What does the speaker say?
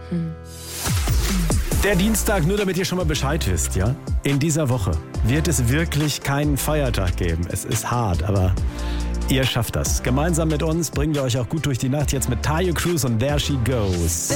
Der Dienstag, nur damit ihr schon mal Bescheid wisst, ja? In dieser Woche wird es wirklich keinen Feiertag geben. Es ist hart, aber ihr schafft das. Gemeinsam mit uns bringen wir euch auch gut durch die Nacht. Jetzt mit Tayo Cruz und There She Goes.